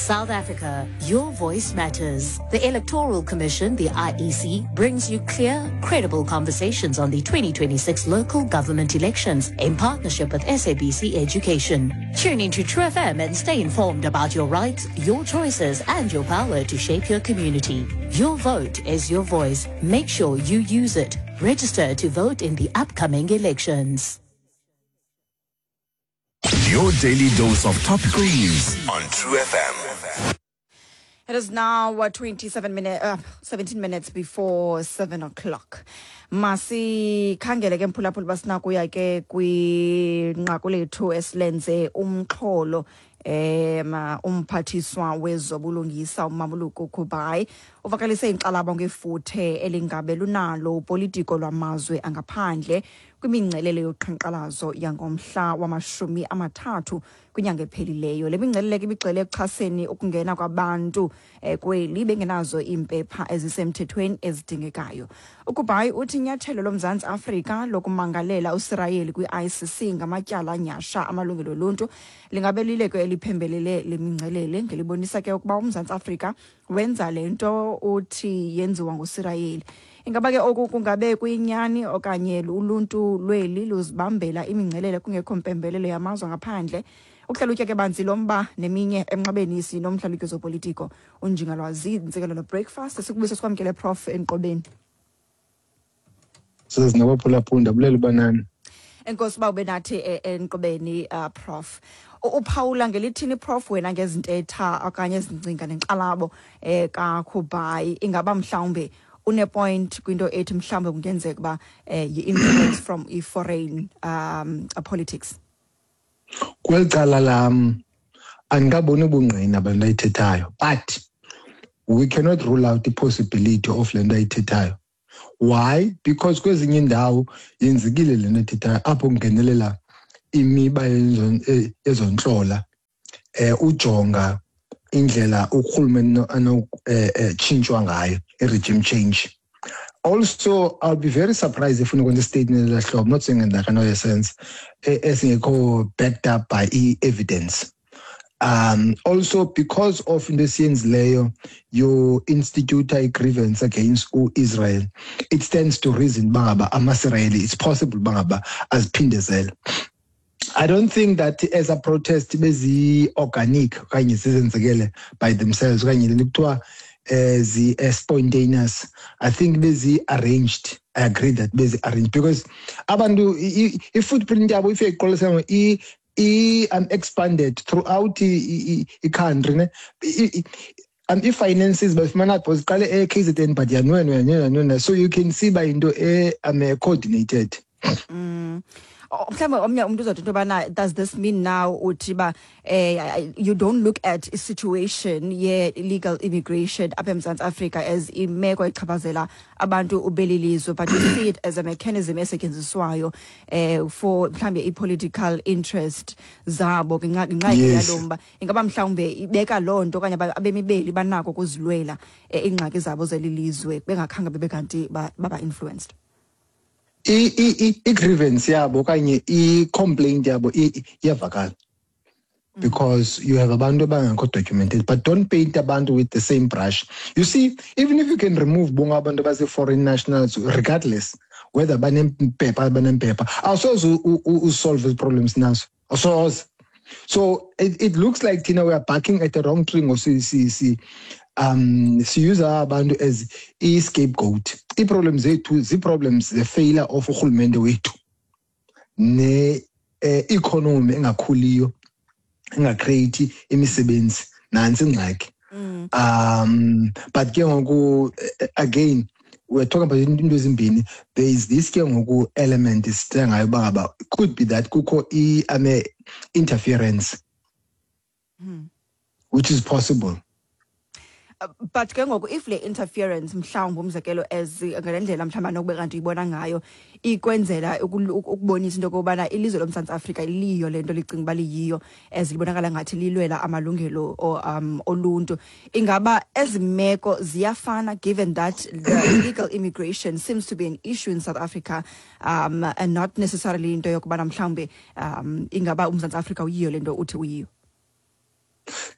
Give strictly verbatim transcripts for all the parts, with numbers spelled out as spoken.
South Africa, your voice matters. The Electoral Commission, the I E C, brings you clear, credible conversations on the twenty twenty-six local government elections in partnership with S A B C Education. Tune into True F M and stay informed about your rights, your choices, and your power to shape your community. Your vote is your voice. Make sure you use it. Register to vote in the upcoming elections. Your daily dose of topical news on True F M. It is now what twenty-seven minutes, uh, seventeen minutes before seven o'clock. Masi khangele ke mphulaphula basinakuya ke kwinqaku lethu esilenze umxholo ema umphathiswa wezobulungisa uMamuluko Kubayi uvakalise inxalabo ngefuthe elingabe lunalo upolitiko lwamazwe angaphandle kwimingcelele yoqhankqalazo yangomhla wamashumi amathathu kwinyanga ephelileyo. Le mingcelele ke ibigxile ekuchaseni ukungena kwabantu eh, kweli bengenazo impepha ezisemthethweni ezidingekayo. uKubayi uthi inyathelo loMzantsi Afrika lokumangalela uSirayeli kwi-I C C ngamatyala nyasha amalungelo oluntu lingabe lileko eliphembelele lemingcelele ngelibonisa ke ukuba uMzantsi Afrika wenza lento uthi yenziwa nguSirayeli. Ingaba ke oku kungabe kuyinyani okanye uluntu lweli luzibambela imingcelele kungekho mpembelelo yamazwe ngaphandle. Ukuhlalutya ke banzi lomba neminye emnxebeni sinomhlalutyo zopolitiko unjinga lwazi intsikelelo breakfast sikubisa sikwamkele Prof Enqobeni. Sezinabaphulaphunda bulele banani. Enkosi ba ubenathi Enqobeni uh, Prof. Uphawula ngelithini Prof wena ngezintetha okanye ezincinga nenxalabo eh kaKubayi ingaba mhlawumbe une point kwinto ethi mhlawumbe kungenzeka ba eh influence from a foreign um a politics. Kwelcala lam angaboni ubungqina abantu ayithethayo, but we cannot rule out the possibility of lento ayithethayo. Why? Because kwezinye indawo yenzikile lento ayithethayo apho kungenelela imiba yezontlola eh ujonga indlela urhulumente ano eh chintshwa ngayo regime change. Also, I'll be very surprised if we go to statement that I'm not saying in that kind of sense, as backed up by evidence. Um, also, because of in the scenes layer, you institute a grievance against Israel, it stands to reason, Bangaba, Amasraeli, it's possible, Bangaba, as Pindezel. I don't think that as a protest, be organic, by themselves, as uh, spontaneous. I think busy arranged. I agree that busy arranged because abandu if footprint yabo if you call some e e um expanded throughout the country. And if finances but manat was call a K Z N but ya no no no so you can see by into a um coordinated. Mm. Does this mean now Utiba uh, you don't look at a situation yeah illegal immigration up in South Africa as imeko ichapazela abantu ubelilizo, but you see it as a mechanism esetyenziswayo uh, for mhlambe i-political interest zabo ngenxa yalomba ingaba mhlawumbe ibeka loo nto okanye abemibeli banako ukuzilwela ingxaki zabo zelilizwe bengakhange bebekanti baba influenced. I-grievance yabo okanye i-complaint yabo iyavakala because you have abantu abangekho documented, but don't paint abantu with the same brush. You see, even if you can remove bonga abantu base foreign nationals, regardless whether banempepha banempepha, also solve these problems now. Also, so it, it looks like Tina we are backing at the wrong tree. Or see see see. Um, she use abantu as a scapegoat. The problems they too, the problems, the failure of urhulumente wethu. Ne economy engakhuliyo, engacreate imisebenzi nansi ingxaki. Um, but ke ngoku again we're talking about into ezimbini. There is this ke ngoku element is ngayo baba. Could be that kukho I ame interference, mm. which is possible. Uh, but ke ngoku if le interference mhlawumbe umzekelo as ngalendlela mhlawumbe nokube kanti ibona ngayo ikwenzela ukubonisa into okubana ilizwe loMzantsi Afrika iliyo lento licinga bali yiyo as libonakala ngathi lilwela amalungelo um oluntu, ingaba ezimeko ziyafana given that the illegal immigration seems to be an issue in South Africa um and not necessarily into yokubana mhlawumbe um ingaba uMzantsi Afrika uyiyo lento uthi uyiyo.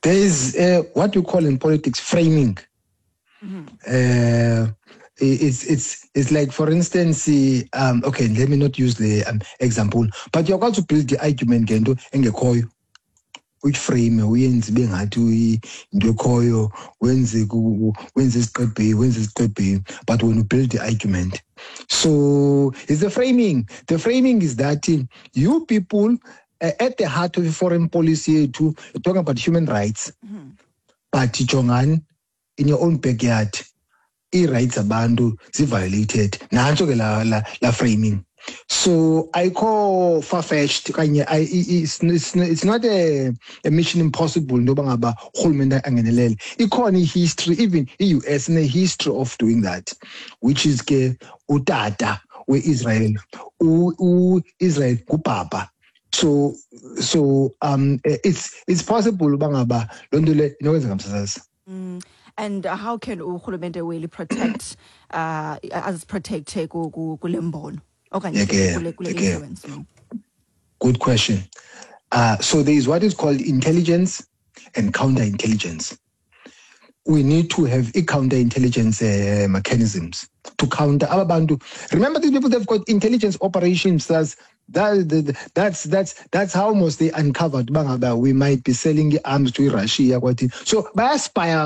there is uh, what we call in politics framing. Mm-hmm. Uh, it's it's it's like, for instance, um, okay, let me not use the um, example, but you're going to build the argument ngento engekhoyo. Which frame uyenze bengathi into ekhoyo wenze wenze isiqebhe wenze isiqebhe, but when you build the argument, so it's the framing. The framing is that you people uh, at the heart of foreign policy to talking about human rights, mm-hmm. but jongan in your own backyard i-rights abantu zi-violated. Nanso ke la, la, la framing. So I call far-fetched. It's, it's, it's not a, a mission impossible. No bangaba hulumende angenelele. Ikhona history, even in U S, in a history of doing that, which is ke utata we Israel, u, u Israel kupapa. So so um it's it's possible bangaba londole inokwenza ngamsasa. Mm. And uh, how can uhulumende really protect uh as protect kulembono? Okay. Okay. Okay. Good question. Uh, so there is what is called intelligence and counterintelligence. We need to have a counterintelligence uh, mechanisms to counter our bandu. Remember, these people, they've got intelligence operations. That's that, that's that's that's how most they uncovered. We might be selling arms to Russia. So by aspire,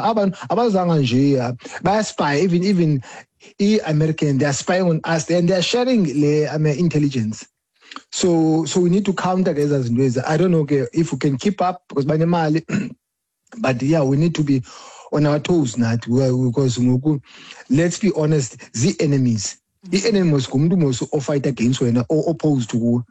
by aspire, even even. American, they are spying on us and they are sharing the um, intelligence. So so we need to counter these as ways. I don't know if we can keep up because by the Mali, but yeah, we need to be on our toes now because let's be honest, the enemies, the enemies come fight against when or opposed to.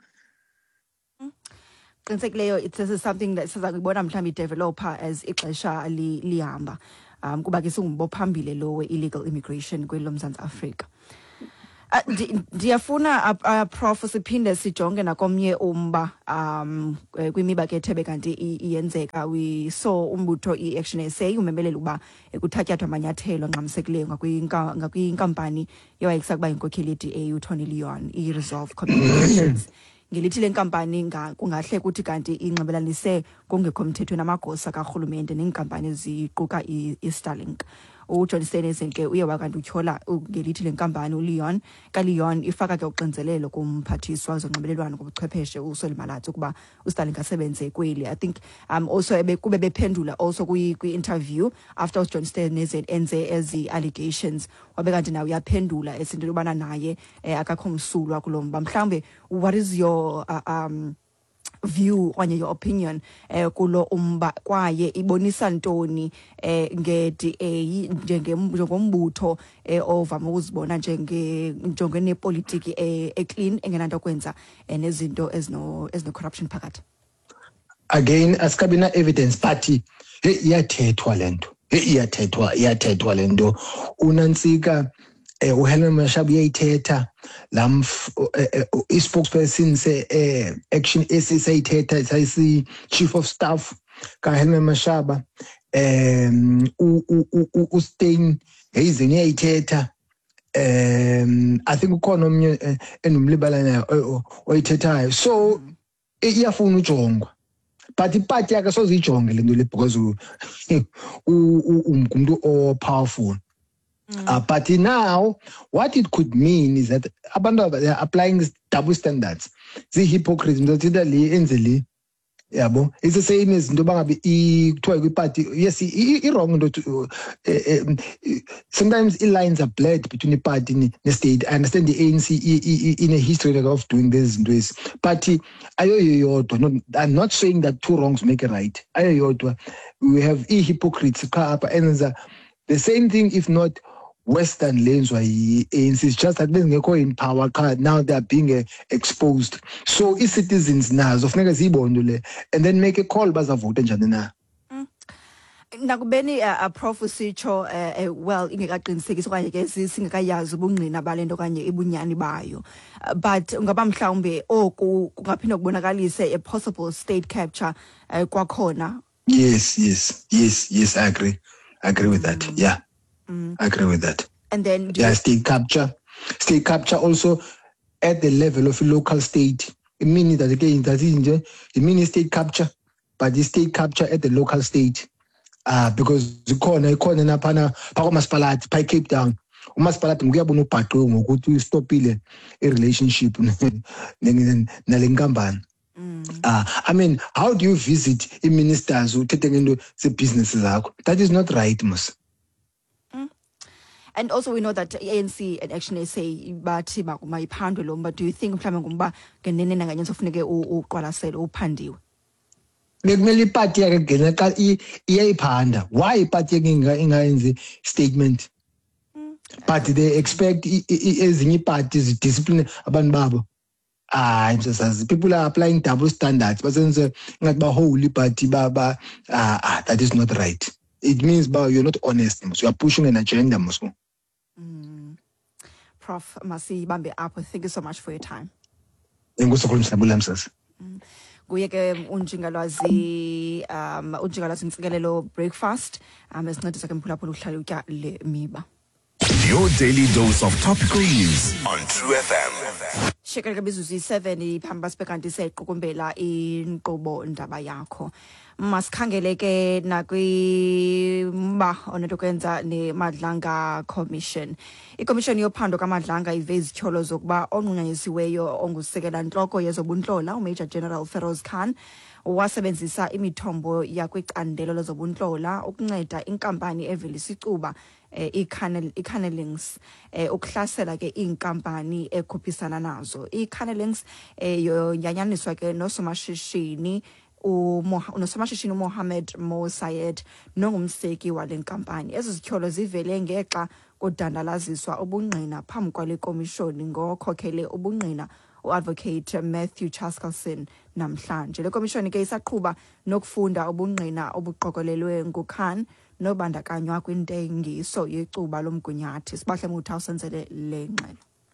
It's is something that says like what I'm trying to develop as ixesha lihamba. Um, kuba ke singubophambili lo we-illegal immigration kwelo Mzantsi Afrika. Ndiyafuna uh, Prof siphinde sijonge nakomnye umba um kwimiba ke ethebe kanti iyenzeka. We saw umbutho i-Action S A umemelela ukuba kuthatyathwa amanyathelo angxamisekileyo ngakwinkampani eyayekisa kuba yinkokheli ye-D A uTony Leon i-Resolve Communications. Ngelithi lenkampani kungahle kuthi kanti inxebelanise kungekho mthethweni amagosa karhulumente nenkampani eziquka i-Starlink. uJohn Steenhuisen ke uye wakanti utyhola ngelithi lenkampani uLeon kaLeon ifaka ke uxinzelelo kumphathiswa zonxibelelwano kobuchwepheshe uSoli Malatsi ukuba uStarlink asebenze kweli. I think um also kube bephendula also kwi-interview after uJohn Steenhuisen enze ezi allegations wabe kanti nawe uyaphendula esinto yobana naye akakho msulwa kulomba. Mhlambe what is your uh, um view on your opinion eh kulo umba kwaye ibonisa ntoni eh nge-D A njengombutho eh ovama ukuzibona njenge njengene politiki eh clean engenanto kwenza nezinto ezino ezino corruption phakathi? Again, asikabina evidence party hey iyathethwa lento hey iyathethwa iyathethwa lento uNansika eh uHelen Mashaba uyayithetha lam i-spokesperson se eh Action S A sayithetha sayisi chief of staff ka Helen Mashaba um u u Stein Hazen uyayithetha um I think ukhona omnye enomlibalana oyithethayo so iyafuna ujongwa but iparty yakhe sozijonge lento le because umuntu o powerful. Mm. Uh, but now, what it could mean is that abantu they are applying double standards. The hypocrites, it's the same as the party. Yes, it's wrong. Sometimes lines are blurred between the party and the state. I understand the A N C in a history of doing this and this. But I'm not saying that two wrongs make a right. We have hypocrites and the same thing, if not Western lanes why it's just that they go in power now they are being uh, exposed. So i citizens now zofuneka zibondule and then make a call bazavote njani na. Nakubeni a Prof sitsho uh, well ingekaqinisekisi okanye ke singekayazi ubungqina balento kanye ibunyani bayo, but ngaba mhlawumbe oku kungaphinde kubonakalise a possible state capture uh, kwakhona. Yes, yes, yes, yes, I agree. I agree with that. Mm. Yeah. Mm. I agree with that. And then yeah, state capture. State capture also at the level of a local state. It means that again that is it means state capture, but the state capture at the local state. uh, because ikhona ikhona naphana phakwamasipalati pha Cape Town umasipalati ngiyabona ubhaqwe ngokuthi ustopile i-relationship nale nkampani. Uh, I mean, how do you visit i-ministers uthethe ngento ze-business zakho? That is not right, Mus. And also we know that A N C and Action S A bathi mayiphandwe lo, but do you think mhlawumbe ngoba ngenene nanganye sofuneke uqwalasele uphandiwe? Bekumele iparty yakhe ngene xa iyayiphanda. Why iparty yakhe ingayenzi statement? But they expect ezinye iparties discipline abantu babo. Ah, people are applying double standards. But since ngathi ba whole party baba, ah, that is not right. It means ba you're not honest. You are pushing an agenda, Moscow. Mm. Prof Masi Bambe Apple, thank you so much for your time. Mm. Kuye ke unjingalwazi um unjingalwazi ntsikelelo breakfast um esincedisa ke mphulaphula uhlala utya le miba. Your daily dose of topical news on True F M. Shekela ke bizuzi seven iphamba sibekanti seqokombela inkqubo ndaba yakho. Masikhangele ke nakwimba onetokwenza neMadlanga Commission. I-Commission yophando kaMadlanga ive izityholo zokuba onqunyanyisiweyo ongusekela ntloko yezobuntlola uMajor General Feroz Khan wasebenzisa imithombo yakwicandelo lezobuntlola ukunceda inkampani evelisa icuba i-Canel i-Canelings ukuhlasela ke inkampani ekhuphisana nazo. I-Canelings yanyaniswa ke nosomashishini unosomashishini uMohammed Mo Sayed nongumseki wale nkampani. Ezi zityholo zivele ngexa kodandalaziswa ubungqina phambi kwale komishoni ngokhokhele ubungqina uadvocate Matthew Chaskalson namhlanje. Le komishoni ke isaqhuba nokufunda ubungqina obuqokolelwe nguKhan nobandakanywa kwintengiso yecuba lomgunyathi. Sibahle mutha usenzele le ngxelo.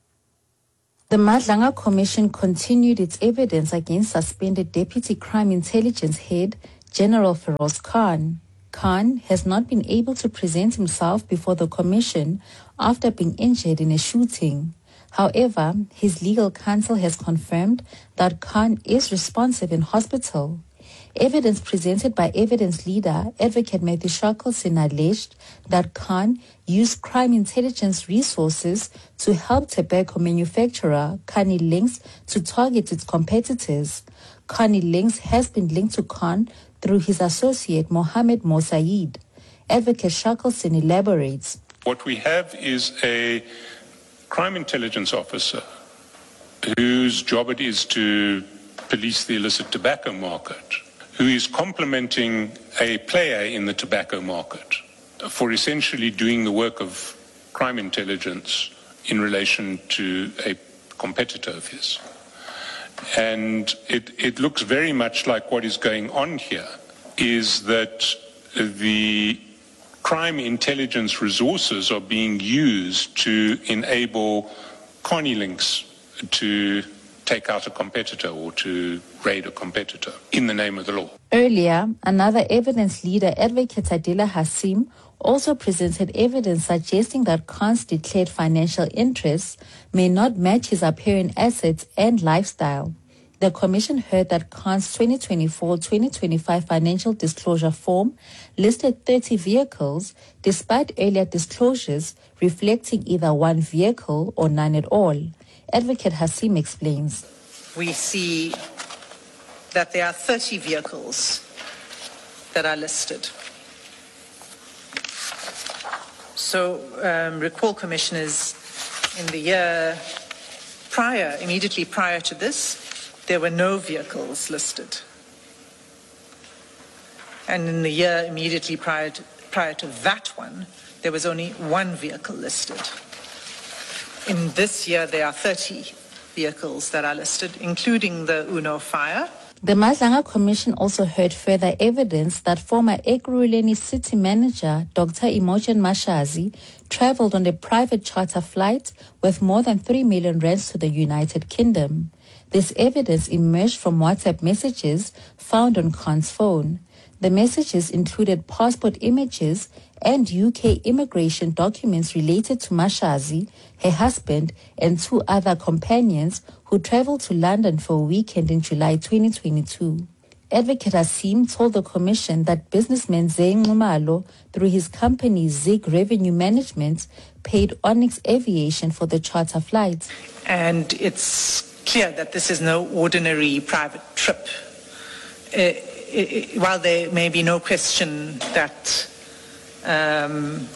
The Madlanga Commission continued its evidence against suspended Deputy Crime Intelligence Head General Feroz Khan. Khan has not been able to present himself before the commission after being injured in a shooting. However, his legal counsel has confirmed that Khan is responsive in hospital. Evidence presented by evidence leader Advocate Matthew Chaskalson alleged that Khan used crime intelligence resources to help tobacco manufacturer Canelings to target its competitors. Canelings has been linked to Khan through his associate Mohammed Mo Sayed. Advocate Chaskalson elaborates. What we have is a crime intelligence officer whose job it is to police the illicit tobacco market, who is complementing a player in the tobacco market for essentially doing the work of crime intelligence in relation to a competitor of his. And it, it looks very much like what is going on here is that the crime intelligence resources are being used to enable Canelings to take out a competitor or to raid a competitor in the name of the law. Earlier, another evidence leader, Advocate Adila Hassim, also presented evidence suggesting that Khan's declared financial interests may not match his apparent assets and lifestyle. The commission heard that Khan's twenty twenty-four twenty twenty-five financial disclosure form listed thirty vehicles, despite earlier disclosures reflecting either one vehicle or none at all. Advocate Hassim explains. We see that there are thirty vehicles that are listed. So um, recall, Commissioners, in the year prior, immediately prior to this, there were no vehicles listed. And in the year immediately prior to, prior to that one, there was only one vehicle listed. In this year, there are thirty vehicles that are listed, including the Uno Fire. The Madlanga Commission also heard further evidence that former Ekurhuleni city manager Doctor Imogen Mashazi traveled on a private charter flight with more than three million rands to the United Kingdom. This evidence emerged from WhatsApp messages found on Khan's phone. The messages included passport images and U K immigration documents related to Mashazi, her husband, and two other companions who traveled to London for a weekend in July twenty twenty-two. Advocate Asim told the commission that businessman Zayn Ngumalo, through his company Zig Revenue Management, paid Onyx Aviation for the charter flights. And it's clear that this is no ordinary private trip. Uh, it, it, while there may be no question that um,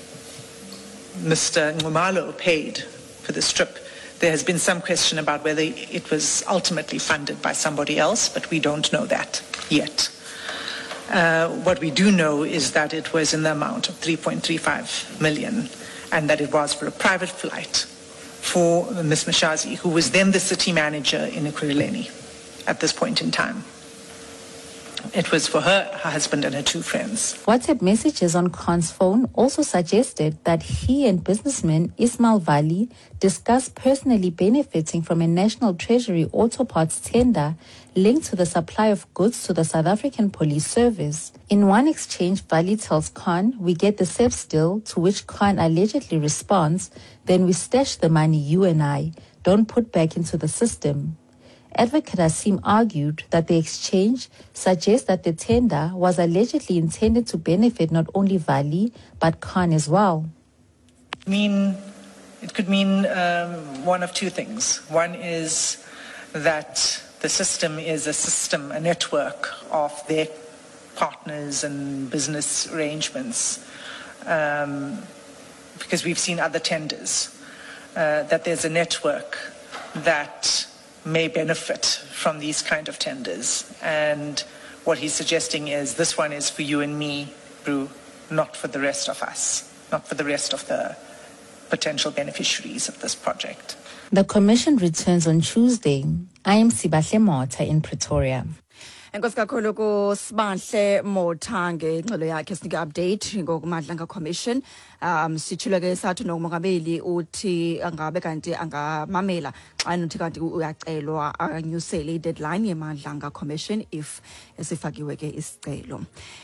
Mister Ngumalo paid for this trip, there has been some question about whether it was ultimately funded by somebody else, but we don't know that yet. Uh, what we do know is that it was in the amount of three point three five million, and that it was for a private flight for Miz Mashazi, who was then the city manager in Ekurhuleni at this point in time. It was for her, her husband, and her two friends. WhatsApp messages on Khan's phone also suggested that he and businessman Ismail Vali discussed personally benefiting from a National Treasury auto parts tender linked to the supply of goods to the South African Police Service. In one exchange, Vali tells Khan, "We get the S E P still," to which Khan allegedly responds, "Then we stash the money, you and I. Don't put back into the system." Advocate Asim argued that the exchange suggests that the tender was allegedly intended to benefit not only Vali, but Khan as well. Mean, it could mean um, one of two things. One is that the system is a system, a network of their partners and business arrangements, um, because we've seen other tenders, uh, that there's a network that may benefit from these kind of tenders. And what he's suggesting is this one is for you and me, Brew, not for the rest of us, not for the rest of the potential beneficiaries of this project. The commission returns on Tuesday. I am Sibahle Mota in Pretoria. Enkosi kakhulu ku Sibahle Mota ngengxelo yakhe sinike update ngokuMadlanga Commission. Um sithule ke sathi nomongameli uthi angabe kanti angamamela xa nothi kanti uyacelwa anyusele deadline yeMadlanga Commission if esifakiwe ke isicelo.